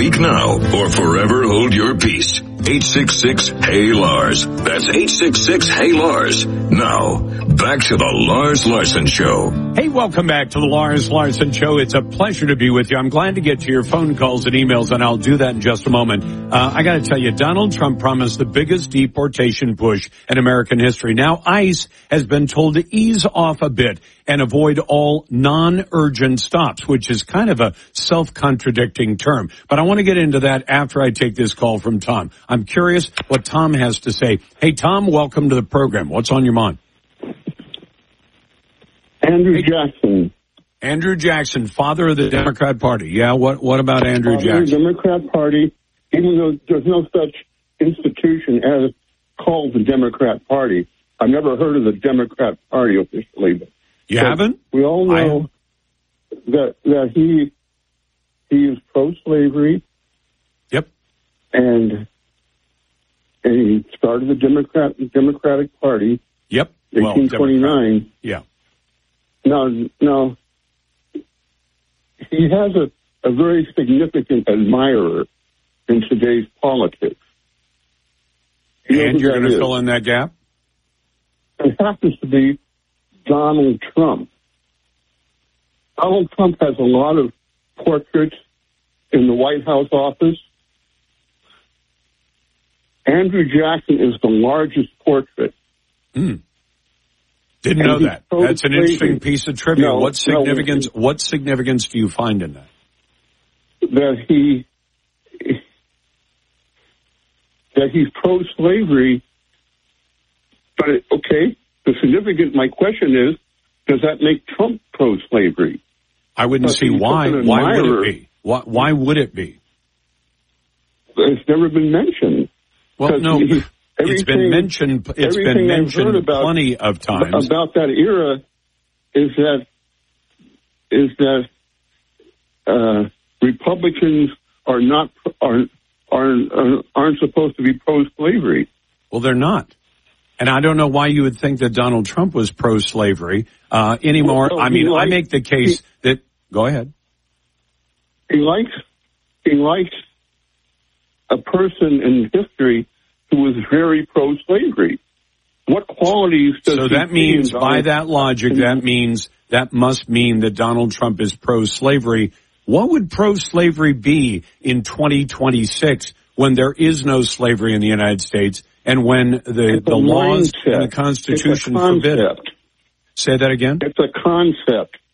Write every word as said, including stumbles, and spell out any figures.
Speak now or forever hold your peace. eight six six, Hey Lars. That's eight six six, Hey Lars. Now, back to the Lars Larson Show. Hey, welcome back to the Lars Larson Show. It's a pleasure to be with you. I'm glad to get to your phone calls and emails, and I'll do that in just a moment. Uh, I got to tell you, Donald Trump promised the biggest deportation push in American history. Now, ICE has been told to ease off a bit and avoid all non-urgent stops, which is kind of a self-contradicting term. But I want to get into that after I take this call from Tom. I'm curious what Tom has to say. Hey, Tom, welcome to the program. What's on your mind? Andrew hey. Jackson. Andrew Jackson, father of the Democrat Party. Yeah, what what about Andrew father Jackson? Of the Democrat Party, even though there's no such institution as called the Democrat Party. I've never heard of the Democrat Party officially. But you haven't? We all know that that he he is pro-slavery. Yep. And and he started the Democrat Democratic Party. Yep. eighteen twenty-nine. Well, yeah. Now, now, he has a, a very significant admirer in today's politics. You and you're going to fill in that gap? It happens to be Donald Trump. Donald Trump has a lot of portraits in the White House office. Andrew Jackson is the largest portrait. Hmm. Didn't know that. That's an interesting piece of trivia. No, what significance? No, what significance do you find in that? That he that he's pro-slavery. But okay, the significant. My question is, does that make Trump pro-slavery? I wouldn't see why. Why would it be? Why, why would it be? It's never been mentioned. Well, no. He, It's been mentioned. It's been mentioned about, plenty of times about that era. Is that is that uh, Republicans are not are are aren't supposed to be pro-slavery? Well, they're not, and I don't know why you would think that Donald Trump was pro-slavery uh, anymore. Well, I mean, likes, I make the case he, that. Go ahead. He likes he likes a person in history who was very pro-slavery. What qualities does So that means, by that logic, that means, that must mean that Donald Trump is pro-slavery. What would pro-slavery be in twenty twenty-six when there is no slavery in the United States and when the, the laws and the Constitution forbid it? Say that again? It's a concept.